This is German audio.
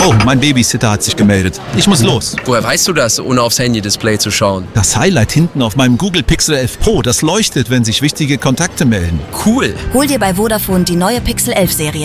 Oh, mein Babysitter hat sich gemeldet. Ich muss los. Woher weißt du das, ohne aufs Handy-Display zu schauen? Das Highlight hinten auf meinem Google Pixel 11 Pro, das leuchtet, wenn sich wichtige Kontakte melden. Cool. Hol dir bei Vodafone die neue Pixel 11 Serie.